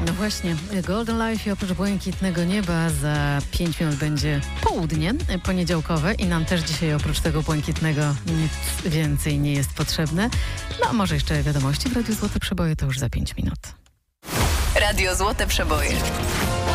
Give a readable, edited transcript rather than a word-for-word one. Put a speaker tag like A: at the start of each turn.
A: No właśnie, Golden Life i oprócz błękitnego nieba za 5 minut będzie południe poniedziałkowe i nam też dzisiaj oprócz tego błękitnego nic więcej nie jest potrzebne. No a może jeszcze wiadomości w Radiu Złote Przeboje, to już za 5 minut.
B: Radio Złote Przeboje.